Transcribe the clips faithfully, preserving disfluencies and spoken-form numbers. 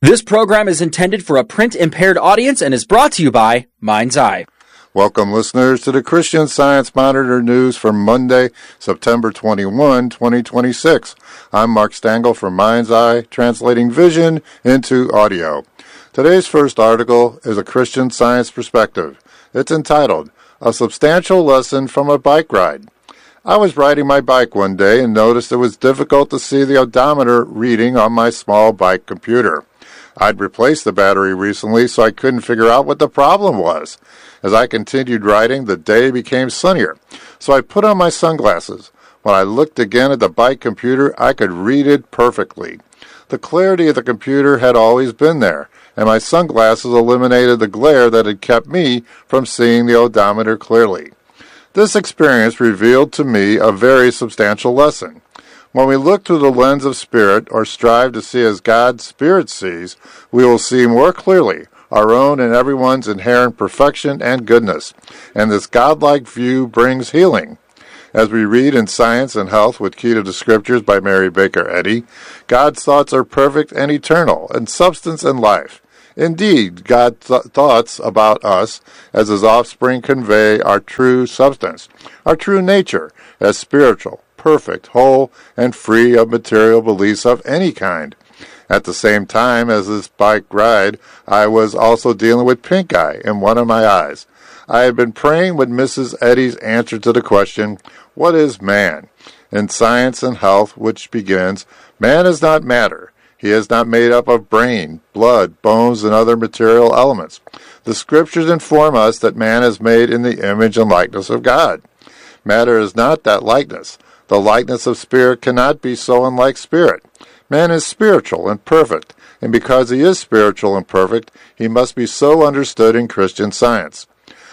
This program is intended for a print-impaired audience and is brought to you by Mind's Eye. Welcome, listeners, to the Christian Science Monitor News for Monday, September twenty-first, twenty twenty-six. I'm Mark Stangl from Mind's Eye, translating vision into audio. Today's first article is a Christian Science perspective. It's entitled, A Substantial Lesson from a Bike Ride. I was riding my bike one day and noticed it was difficult to see the odometer reading on my small bike computer. I'd replaced the battery recently, so I couldn't figure out what the problem was. As I continued riding, the day became sunnier, so I put on my sunglasses. When I looked again at the bike computer, I could read it perfectly. The clarity of the computer had always been there, and my sunglasses eliminated the glare that had kept me from seeing the odometer clearly. This experience revealed to me a very substantial lesson. When we look through the lens of Spirit, or strive to see as God's Spirit sees, we will see more clearly our own and everyone's inherent perfection and goodness, and this godlike view brings healing. As we read in Science and Health with Key to the Scriptures by Mary Baker Eddy, God's thoughts are perfect and eternal, and substance and life. Indeed, God's th- thoughts about us as His offspring convey our true substance, our true nature as spiritual, perfect, whole, and free of material beliefs of any kind. At the same time as this bike ride, I was also dealing with pink eye in one of my eyes. I had been praying with Missus Eddy's answer to the question, what is man? In Science and Health, which begins, man is not matter. He is not made up of brain, blood, bones, and other material elements. The Scriptures inform us that man is made in the image and likeness of God. Matter is not that likeness. The likeness of spirit cannot be so unlike spirit. Man is spiritual and perfect, and because he is spiritual and perfect, he must be so understood in Christian Science.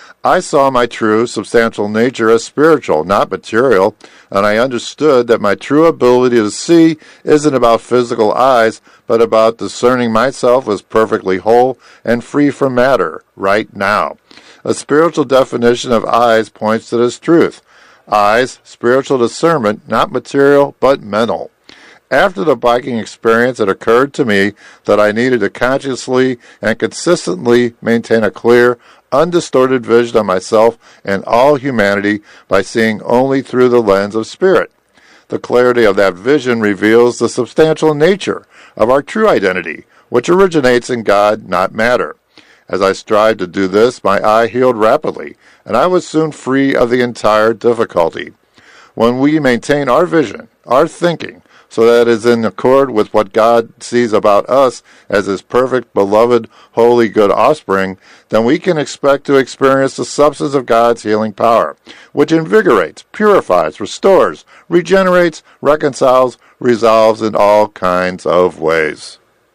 I saw my true, substantial nature as spiritual, not material, and I understood that my true ability to see isn't about physical eyes, but about discerning myself as perfectly whole and free from matter, right now. A spiritual definition of eyes points to this truth. Eyes, spiritual discernment, not material, but mental. After the biking experience, it occurred to me that I needed to consciously and consistently maintain a clear, undistorted vision of myself and all humanity by seeing only through the lens of Spirit. The clarity of that vision reveals the substantial nature of our true identity, which originates in God, not matter. As I strived to do this, my eye healed rapidly, and I was soon free of the entire difficulty. When we maintain our vision, our thinking, so that it is in accord with what God sees about us as His perfect, beloved, holy, good offspring, then we can expect to experience the substance of God's healing power, which invigorates, purifies, restores, regenerates, reconciles, resolves in all kinds of ways.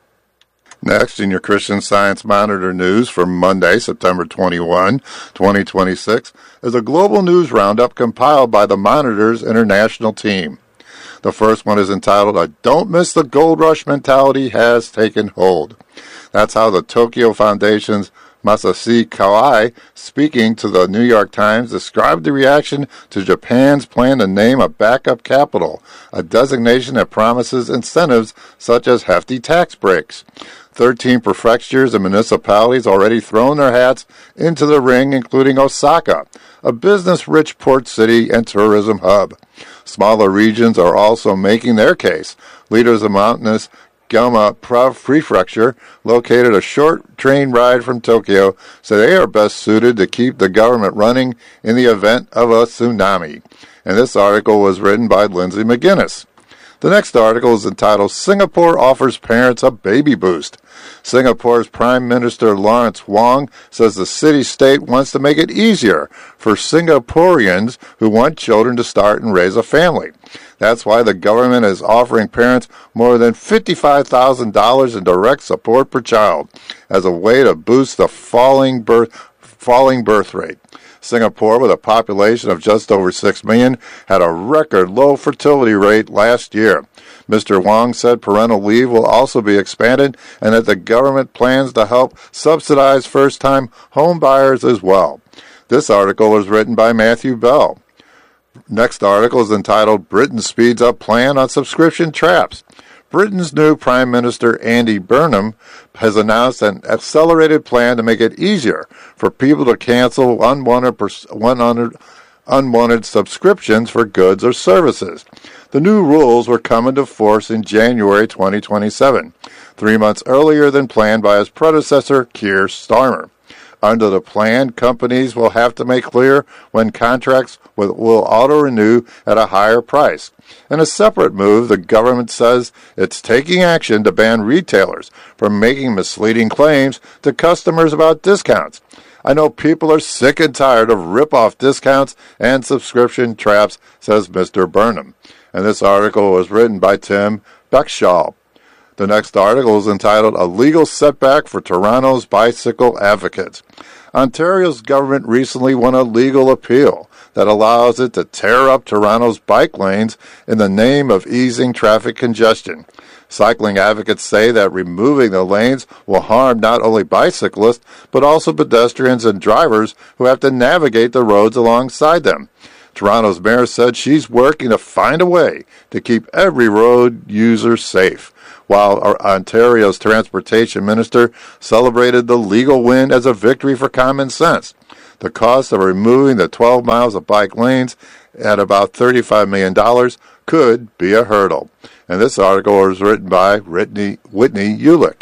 Next, in your Christian Science Monitor news for Monday, September twenty-first, twenty twenty-six, is a global news roundup compiled by the Monitor's international team. The first one is entitled, A Don't Miss the Gold Rush Mentality Has Taken Hold. That's how the Tokyo Foundation's Masashi Kawai, speaking to the New York Times, described the reaction to Japan's plan to name a backup capital, a designation that promises incentives such as hefty tax breaks. Thirteen prefectures and municipalities already thrown their hats into the ring, including Osaka, a business-rich port city and tourism hub. Smaller regions are also making their case. Leaders of mountainous Gama Prefecture, located a short train ride from Tokyo, say they are best suited to keep the government running in the event of a tsunami. And this article was written by Lindsay McGuinness. The next article is entitled, Singapore Offers Parents a Baby Boost. Singapore's Prime Minister Lawrence Wong says the city-state wants to make it easier for Singaporeans who want children to start and raise a family. That's why the government is offering parents more than fifty-five thousand dollars in direct support per child as a way to boost the falling birth, falling birth rate. Singapore, with a population of just over six million, had a record low fertility rate last year. Mister Wong said parental leave will also be expanded and that the government plans to help subsidize first-time home buyers as well. This article was written by Matthew Bell. Next article is entitled, Britain Speeds Up Plan on Subscription Traps. Britain's new Prime Minister Andy Burnham has announced an accelerated plan to make it easier for people to cancel unwanted, unwanted, unwanted subscriptions for goods or services. The new rules were come into force in January twenty twenty-seven, three months earlier than planned by his predecessor, Keir Starmer. Under the plan, companies will have to make clear when contracts will, will auto-renew at a higher price. In a separate move, the government says it's taking action to ban retailers from making misleading claims to customers about discounts. I know people are sick and tired of rip-off discounts and subscription traps, says Mister Burnham. And this article was written by Tim Beckshall. The next article is entitled A Legal Setback for Toronto's Bicycle Advocates. Ontario's government recently won a legal appeal that allows it to tear up Toronto's bike lanes in the name of easing traffic congestion. Cycling advocates say that removing the lanes will harm not only bicyclists, but also pedestrians and drivers who have to navigate the roads alongside them. Toronto's mayor said she's working to find a way to keep every road user safe, while Ontario's transportation minister celebrated the legal win as a victory for common sense. The cost of removing the twelve miles of bike lanes at about thirty-five million dollars could be a hurdle. And this article was written by Whitney, Whitney Ulick.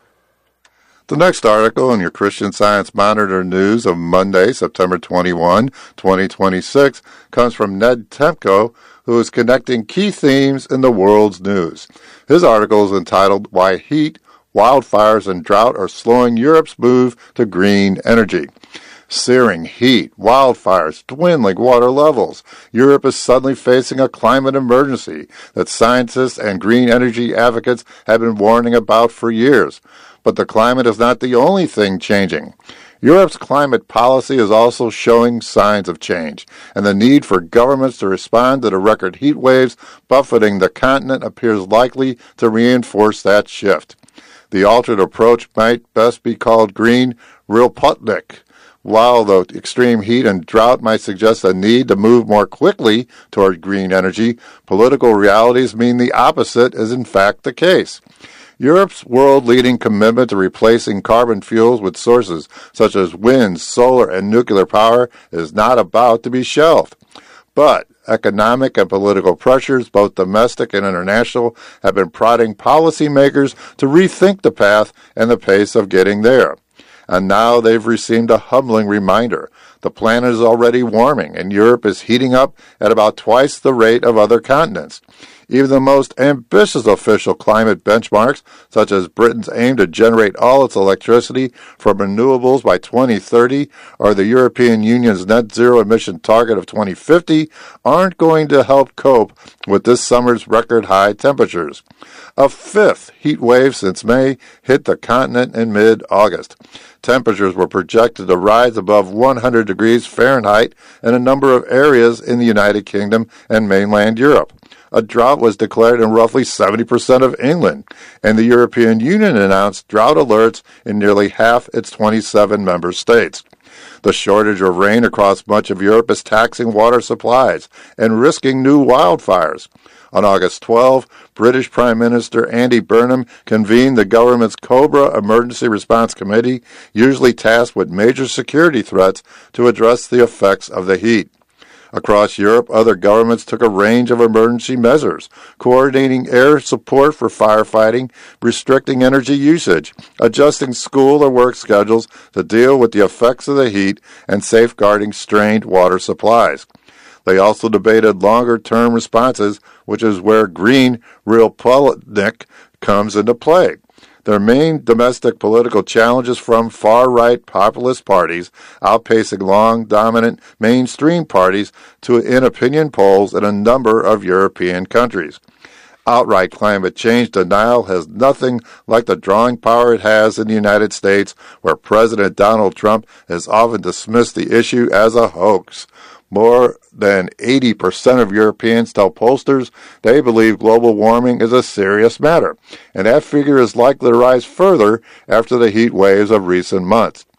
The next article in your Christian Science Monitor news of Monday, September twenty-first, twenty twenty-six, comes from Ned Temko, who is connecting key themes in the world's news. His article is entitled, Why Heat, Wildfires, and Drought Are Slowing Europe's Move to Green Energy. Searing heat, wildfires, dwindling water levels. Europe is suddenly facing a climate emergency that scientists and green energy advocates have been warning about for years. But the climate is not the only thing changing. Europe's climate policy is also showing signs of change, and the need for governments to respond to the record heat waves buffeting the continent appears likely to reinforce that shift. The altered approach might best be called Green Realpolitik. While the extreme heat and drought might suggest a need to move more quickly toward green energy, political realities mean the opposite is in fact the case. Europe's world-leading commitment to replacing carbon fuels with sources such as wind, solar, and nuclear power is not about to be shelved. But economic and political pressures, both domestic and international, have been prodding policymakers to rethink the path and the pace of getting there. And now they've received a humbling reminder. The planet is already warming, and Europe is heating up at about twice the rate of other continents. Even the most ambitious official climate benchmarks, such as Britain's aim to generate all its electricity from renewables by twenty thirty, or the European Union's net zero emission target of twenty fifty, aren't going to help cope with this summer's record high temperatures. A fifth heat wave since May hit the continent in mid-August. Temperatures were projected to rise above one hundred degrees Fahrenheit in a number of areas in the United Kingdom and mainland Europe. A drought was declared in roughly seventy percent of England, and the European Union announced drought alerts in nearly half its twenty-seven member states. The shortage of rain across much of Europe is taxing water supplies and risking new wildfires. On August twelfth, British Prime Minister Andy Burnham convened the government's COBRA Emergency Response Committee, usually tasked with major security threats, to address the effects of the heat. Across Europe, other governments took a range of emergency measures, coordinating air support for firefighting, restricting energy usage, adjusting school or work schedules to deal with the effects of the heat, and safeguarding strained water supplies. They also debated longer-term responses, which is where Green Realpolitik comes into play. Their main domestic political challenges from far-right populist parties, outpacing long, dominant mainstream parties to in opinion polls in a number of European countries. Outright climate change denial has nothing like the drawing power it has in the United States, where President Donald Trump has often dismissed the issue as a hoax. More than eighty percent of Europeans tell pollsters they believe global warming is a serious matter, and that figure is likely to rise further after the heat waves of recent months.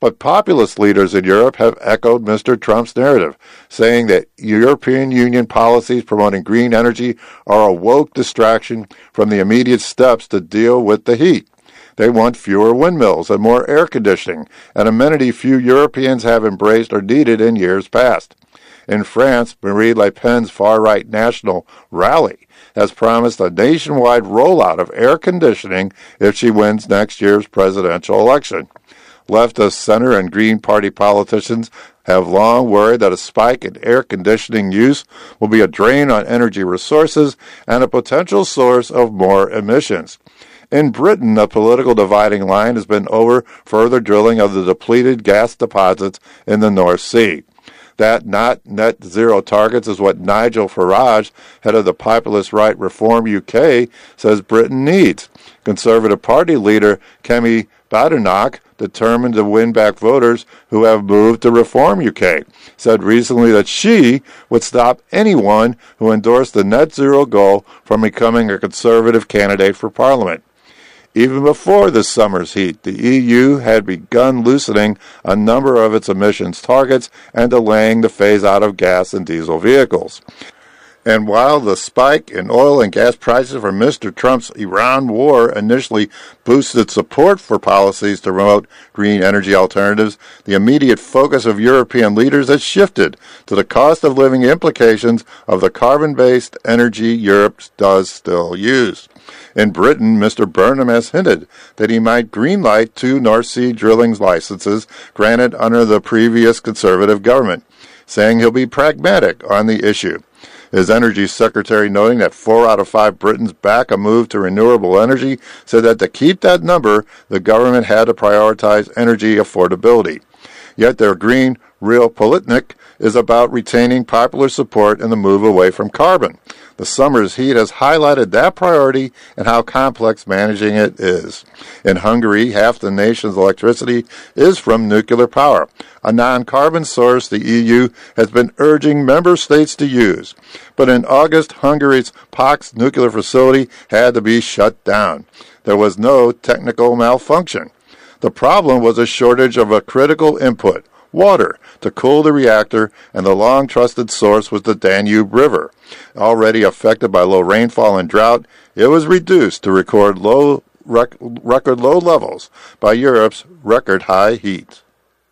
But populist leaders in Europe have echoed Mister Trump's narrative, saying that European Union policies promoting green energy are a woke distraction from the immediate steps to deal with the heat. They want fewer windmills and more air conditioning, an amenity few Europeans have embraced or needed in years past. In France, Marine Le Pen's far-right national rally has promised a nationwide rollout of air conditioning if she wins next year's presidential election. Leftist Center and Green Party politicians have long worried that a spike in air conditioning use will be a drain on energy resources and a potential source of more emissions. In Britain, a political dividing line has been over further drilling of the depleted gas deposits in the North Sea. That not net zero targets is what Nigel Farage, head of the populist right Reform U K, says Britain needs. Conservative Party leader Kemi Badenoch, determined to win back voters who have moved to Reform U K, said recently that she would stop anyone who endorsed the net zero goal from becoming a conservative candidate for Parliament. Even before this summer's heat, the E U had begun loosening a number of its emissions targets and delaying the phase-out of gas and diesel vehicles. And while the spike in oil and gas prices for Mister Trump's Iran war initially boosted support for policies to promote green energy alternatives, the immediate focus of European leaders has shifted to the cost of living implications of the carbon-based energy Europe does still use. In Britain, Mister Burnham has hinted that he might greenlight two North Sea drilling licenses granted under the previous Conservative government, saying he'll be pragmatic on the issue. His energy secretary, noting that four out of five Britons back a move to renewable energy, said that to keep that number, the government had to prioritize energy affordability. Yet their green realpolitik is about retaining popular support in the move away from carbon. The summer's heat has highlighted that priority and how complex managing it is. In Hungary, half the nation's electricity is from nuclear power, a non-carbon source the E U has been urging member states to use. But in August, Hungary's Paks nuclear facility had to be shut down. There was no technical malfunction. The problem was a shortage of a critical input, water, to cool the reactor, and the long-trusted source was the Danube River. Already affected by low rainfall and drought, it was reduced to record low rec- record low levels by Europe's record-high heat.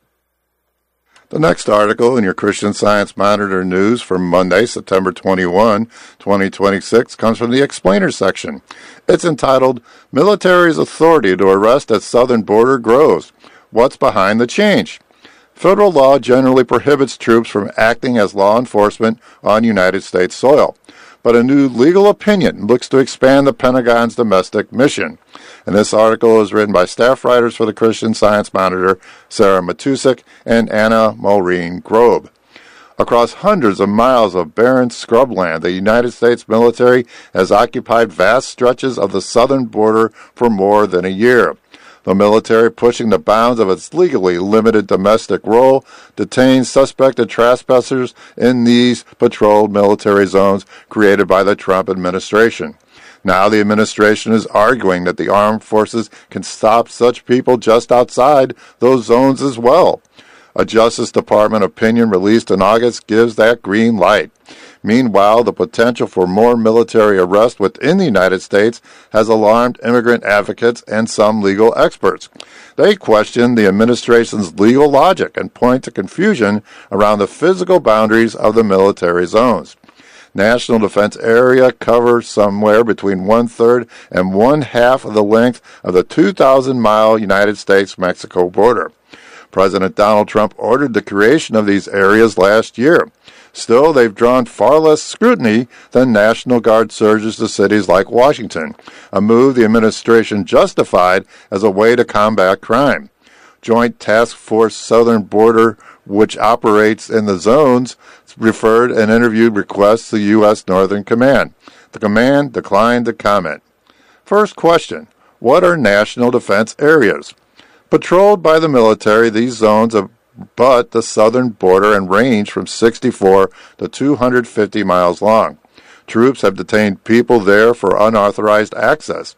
The next article in your Christian Science Monitor news for Monday, September twenty-first, twenty twenty-six, comes from the Explainer section. It's entitled, Military's Authority to Arrest at Southern Border Grows. What's Behind the Change? Federal law generally prohibits troops from acting as law enforcement on United States soil, but a new legal opinion looks to expand the Pentagon's domestic mission. And this article is written by staff writers for the Christian Science Monitor, Sarah Matusik and Anna Maureen Grobe. Across hundreds of miles of barren scrubland, the United States military has occupied vast stretches of the southern border for more than a year. The military, pushing the bounds of its legally limited domestic role, detains suspected trespassers in these patrolled military zones created by the Trump administration. Now the administration is arguing that the armed forces can stop such people just outside those zones as well. A Justice Department opinion released in August gives that green light. Meanwhile, the potential for more military arrest within the United States has alarmed immigrant advocates and some legal experts. They question the administration's legal logic and point to confusion around the physical boundaries of the military zones. National defense area covers somewhere between one-third and one-half of the length of the two thousand mile United States-Mexico border. President Donald Trump ordered the creation of these areas last year. Still, they've drawn far less scrutiny than National Guard surges to cities like Washington, a move the administration justified as a way to combat crime. Joint Task Force Southern Border, which operates in the zones, referred and interviewed requests to U S Northern Command. The command declined to comment. First question, what are national defense areas? Patrolled by the military, these zones abut the southern border and range from sixty-four to two hundred fifty miles long. Troops have detained people there for unauthorized access.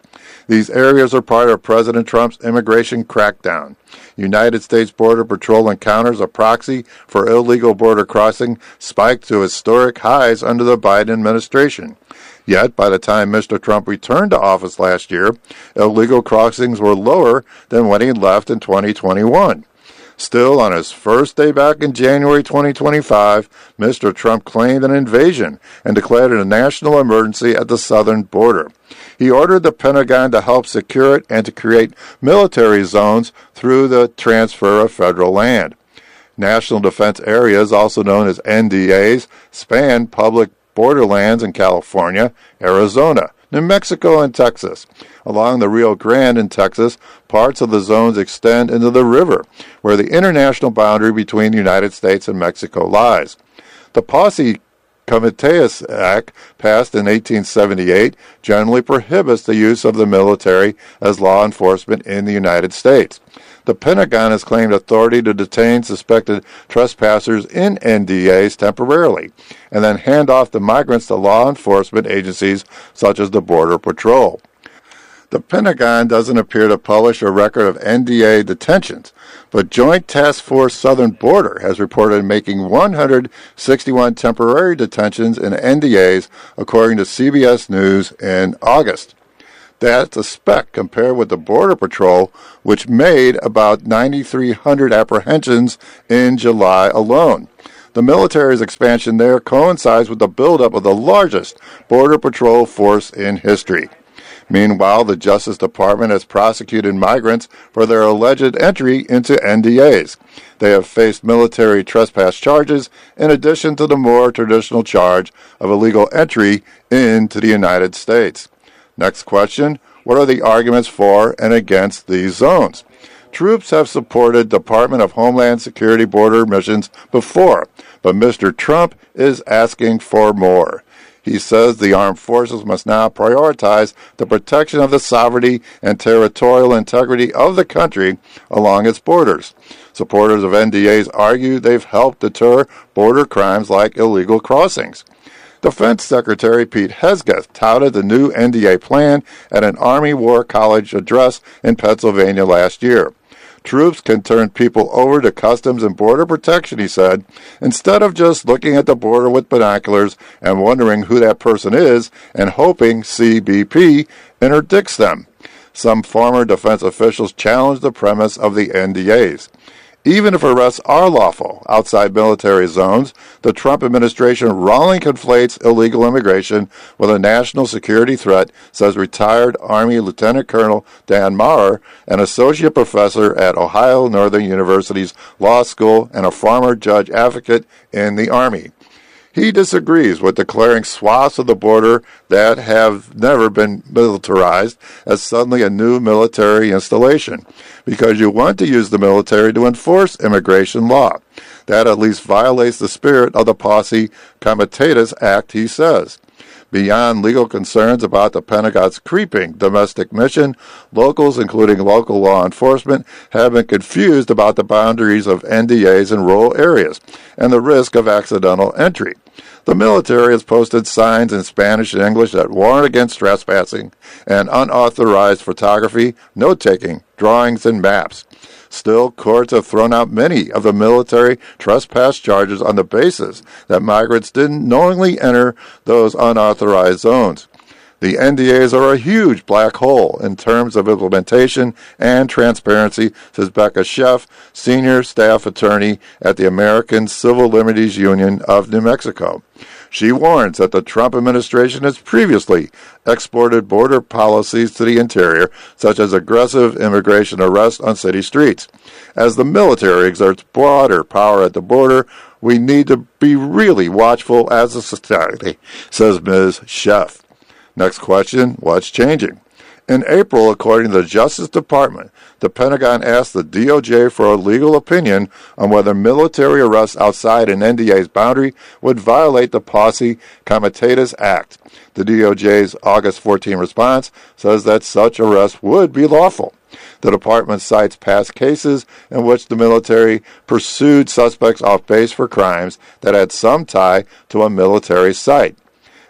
These areas are part of President Trump's immigration crackdown. United States Border Patrol encounters of proxy for illegal border crossing spiked to historic highs under the Biden administration. Yet, by the time Mister Trump returned to office last year, illegal crossings were lower than when he left in twenty twenty-one. Still, on his first day back in January twenty twenty-five, Mister Trump claimed an invasion and declared a national emergency at the southern border. He ordered the Pentagon to help secure it and to create military zones through the transfer of federal land. National defense areas, also known as N D As, span public borderlands in California, Arizona, New Mexico, and Texas. Along the Rio Grande in Texas, parts of the zones extend into the river, where the international boundary between the United States and Mexico lies. The Posse Comitatus Act, passed in eighteen seventy-eight, generally prohibits the use of the military as law enforcement in the United States. The Pentagon has claimed authority to detain suspected trespassers in N D As temporarily, and then hand off the migrants to law enforcement agencies such as the Border Patrol. The Pentagon doesn't appear to publish a record of N D A detentions, but Joint Task Force Southern Border has reported making one hundred sixty-one temporary detentions in N D As, according to C B S News in August. That's a speck compared with the Border Patrol, which made about nine thousand three hundred apprehensions in July alone. The military's expansion there coincides with the buildup of the largest Border Patrol force in history. Meanwhile, the Justice Department has prosecuted migrants for their alleged entry into N D As. They have faced military trespass charges in addition to the more traditional charge of illegal entry into the United States. Next question, what are the arguments for and against these zones? Troops have supported Department of Homeland Security border missions before, but Mister Trump is asking for more. He says the armed forces must now prioritize the protection of the sovereignty and territorial integrity of the country along its borders. Supporters of N D As argue they've helped deter border crimes like illegal crossings. Defense Secretary Pete Hegseth touted the new N D A plan at an Army War College address in Pennsylvania last year. Troops can turn people over to Customs and Border Protection, he said, instead of just looking at the border with binoculars and wondering who that person is and hoping C B P interdicts them. Some former defense officials challenged the premise of the N D As. Even if arrests are lawful outside military zones, the Trump administration wrongly conflates illegal immigration with a national security threat, says retired Army Lieutenant Colonel Dan Maurer, an associate professor at Ohio Northern University's Law School and a former judge advocate in the Army. He disagrees with declaring swaths of the border that have never been militarized as suddenly a new military installation, because you want to use the military to enforce immigration law. That at least violates the spirit of the Posse Comitatus Act, he says. Beyond legal concerns about the Pentagon's creeping domestic mission, locals, including local law enforcement, have been confused about the boundaries of N D As in rural areas and the risk of accidental entry. The military has posted signs in Spanish and English that warn against trespassing and unauthorized photography, note-taking, drawings, and maps. Still, courts have thrown out many of the military trespass charges on the basis that migrants didn't knowingly enter those unauthorized zones. The N D As are a huge black hole in terms of implementation and transparency, says Becca Sheff, senior staff attorney at the American Civil Liberties Union of New Mexico. She warns that the Trump administration has previously exported border policies to the interior, such as aggressive immigration arrests on city streets. As the military exerts broader power at the border, we need to be really watchful as a society, says Miz Sheff. Next question, what's changing? In April, according to the Justice Department, the Pentagon asked the D O J for a legal opinion on whether military arrests outside an N D A's boundary would violate the Posse Comitatus Act. The D O J's August fourteenth response says that such arrests would be lawful. The department cites past cases in which the military pursued suspects off base for crimes that had some tie to a military site.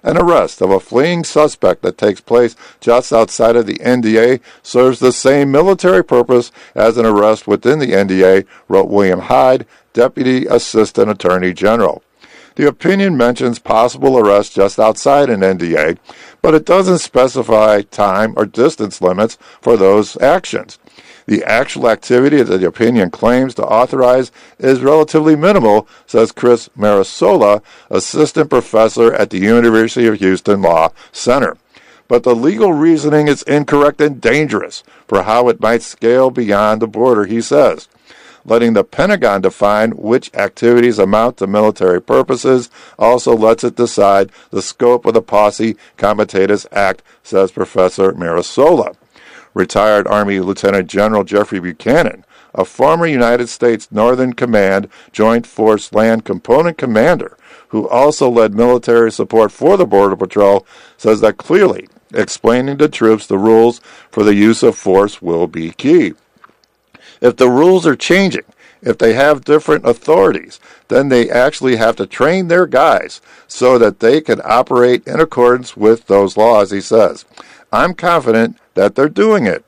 An arrest of a fleeing suspect that takes place just outside of the N D A serves the same military purpose as an arrest within the N D A, wrote William Hyde, Deputy Assistant Attorney General. The opinion mentions possible arrest just outside an N D A, but it doesn't specify time or distance limits for those actions. The actual activity that the opinion claims to authorize is relatively minimal, says Chris Marasola, assistant professor at the University of Houston Law Center. But the legal reasoning is incorrect and dangerous for how it might scale beyond the border, he says. Letting the Pentagon define which activities amount to military purposes also lets it decide the scope of the Posse Comitatus Act, says Professor Marasola. Retired Army Lieutenant General Jeffrey Buchanan, a former United States Northern Command Joint Force Land Component commander who also led military support for the Border Patrol, says that clearly explaining to troops the rules for the use of force will be key. If the rules are changing, if they have different authorities, then they actually have to train their guys so that they can operate in accordance with those laws, he says. I'm confident that they're doing it.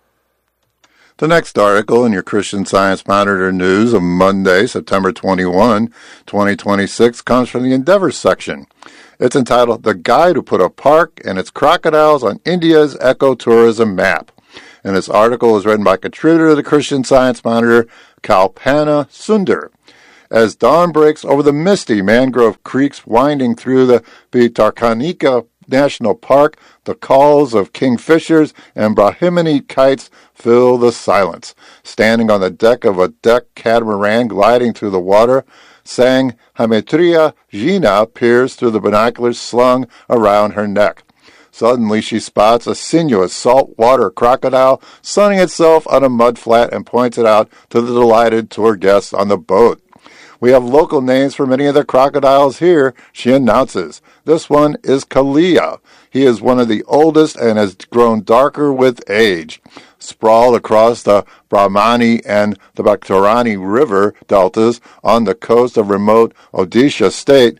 The next article in your Christian Science Monitor news of Monday, September twenty-first, twenty twenty-six, comes from the Endeavor section. It's entitled, The Guide Who Put a Park and Its Crocodiles on India's Ecotourism Map. And this article is written by contributor to the Christian Science Monitor, Kalpana Sundar. As dawn breaks over the misty mangrove creeks winding through the Bhitarkanika National Park, the calls of kingfishers and Brahmini kites fill the silence. Standing on the deck of a deck catamaran gliding through the water, sang Hametriya Jina peers through the binoculars slung around her neck. Suddenly she spots a sinuous saltwater crocodile sunning itself on a mudflat and points it out to the delighted tour guests on the boat. We have local names for many of the crocodiles here, she announces. This one is Kalia. He is one of the oldest and has grown darker with age. Sprawled across the Brahmani and the Bhaktarani river deltas on the coast of remote Odisha state,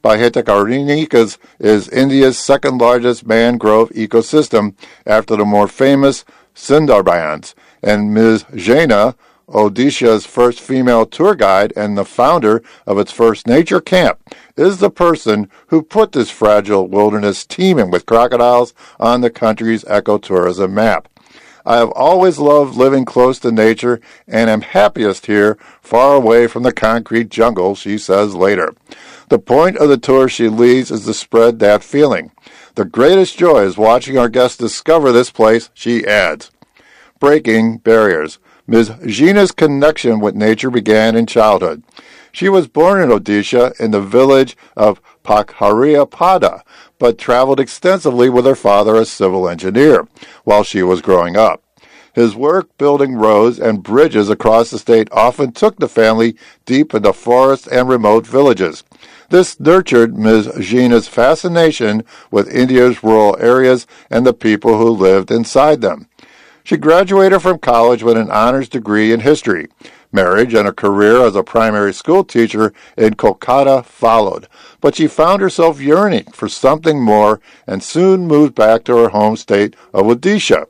Bhitarkanika is India's second largest mangrove ecosystem after the more famous Sundarbans, and Miz Jaina, Odisha's first female tour guide and the founder of its first nature camp, is the person who put this fragile wilderness teeming with crocodiles on the country's ecotourism map. I have always loved living close to nature and am happiest here, far away from the concrete jungle, she says later. The point of the tour she leads is to spread that feeling. The greatest joy is watching our guests discover this place, she adds. Breaking barriers. Miz Jina's connection with nature began in childhood. She was born in Odisha in the village of Pakhariapada, but traveled extensively with her father, a civil engineer, while she was growing up. His work building roads and bridges across the state often took the family deep into forests and remote villages. This nurtured Miz Jina's fascination with India's rural areas and the people who lived inside them. She graduated from college with an honors degree in history. Marriage and a career as a primary school teacher in Kolkata followed, but she found herself yearning for something more and soon moved back to her home state of Odisha.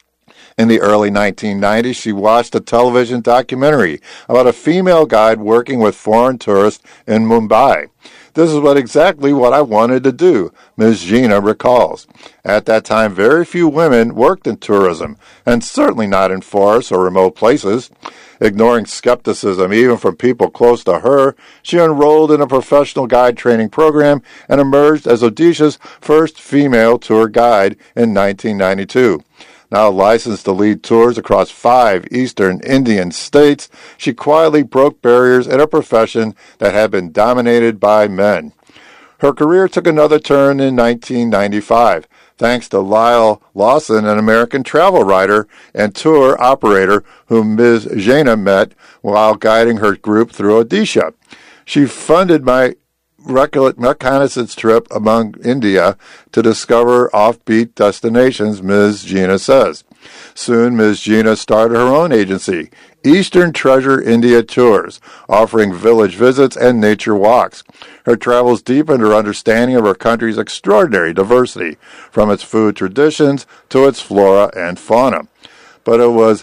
In the early nineteen nineties, she watched a television documentary about a female guide working with foreign tourists in Mumbai. This is what exactly what I wanted to do, Miz Jina recalls. At that time, very few women worked in tourism, and certainly not in forests or remote places. Ignoring skepticism even from people close to her, she enrolled in a professional guide training program and emerged as Odisha's first female tour guide in nineteen ninety-two. Now licensed to lead tours across five eastern Indian states, she quietly broke barriers in a profession that had been dominated by men. Her career took another turn in nineteen ninety-five, thanks to Lyle Lawson, an American travel writer and tour operator whom Miz Jina met while guiding her group through Odisha. She funded my reconnaissance trip among India to discover offbeat destinations, Miz Jina says. Soon, Miz Gina started her own agency, Eastern Treasure India Tours, offering village visits and nature walks. Her travels deepened her understanding of her country's extraordinary diversity, from its food traditions to its flora and fauna. But it was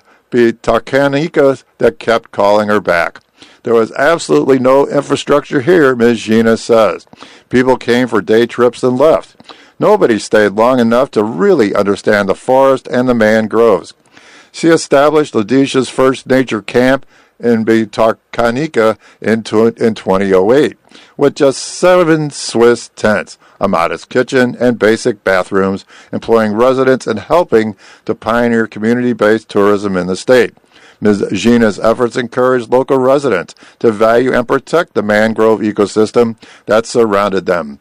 Bitakanika that kept calling her back. There was absolutely no infrastructure here, Miz Gina says. People came for day trips and left. Nobody stayed long enough to really understand the forest and the mangroves. She established Odisha's first nature camp in Bitakanika in, in twenty oh eight, with just seven Swiss tents, a modest kitchen, and basic bathrooms, employing residents and helping to pioneer community-based tourism in the state. Miz Gina's efforts encouraged local residents to value and protect the mangrove ecosystem that surrounded them.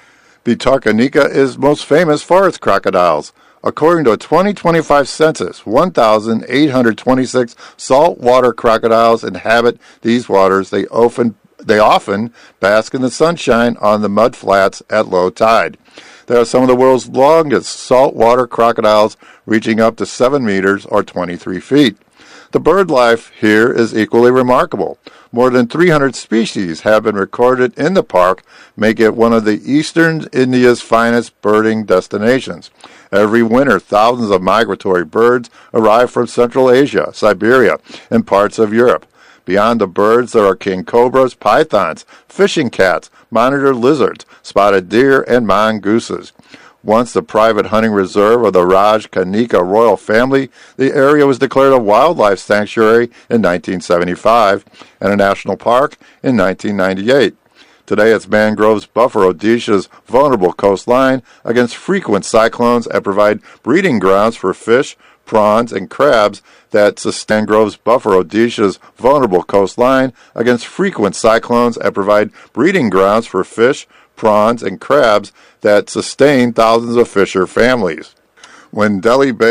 Bitakanika is most famous for its crocodiles. According to a twenty twenty-five census, one thousand eight hundred twenty-six saltwater crocodiles inhabit these waters. They often, they often bask in the sunshine on the mud flats at low tide. They are some of the world's longest saltwater crocodiles, reaching up to seven meters or twenty-three feet. The bird life here is equally remarkable. More than three hundred species have been recorded in the park, making it one of the eastern India's finest birding destinations. Every winter, thousands of migratory birds arrive from Central Asia, Siberia, and parts of Europe. Beyond the birds, there are king cobras, pythons, fishing cats, monitor lizards, spotted deer, and mongooses. Once the private hunting reserve of the Raj Kanika royal family, the area was declared a wildlife sanctuary in nineteen seventy-five and a national park in nineteen ninety-eight. Today, its mangroves buffer Odisha's vulnerable coastline against frequent cyclones and provide breeding grounds for fish, prawns, and crabs that sustain groves buffer Odisha's vulnerable coastline against frequent cyclones and provide breeding grounds for fish, prawns, and crabs that sustain thousands of fisher families. When Delhi